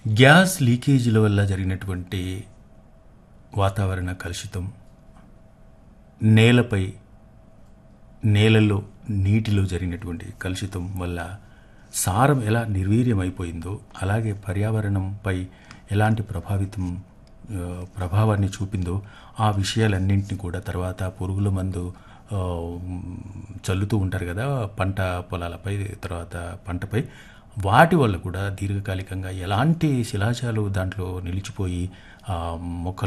gas లీకేజీల వల్ల జరిగినటువంటి వాతావరణ కలుషితం, నేలపై నేలలో నీటిలో జరిగినటువంటి కలుషితం వల్ల సారం ఎలా నిర్వీర్యమైపోయిందో, అలాగే పర్యావరణంపై ఎలాంటి ప్రభావాన్ని చూపిందో ఆ విషయాలన్నింటినీ కూడా తర్వాత పురుగుల మందు ఆ, చల్లుతూ ఉంటారు కదా పంట పొలాలపై, తర్వాత పంటపై, వాటి వల్ల కూడా దీర్ఘకాలికంగా ఎలాంటి శిలాజాలు దాంట్లో నిలిచిపోయి మొక్కలు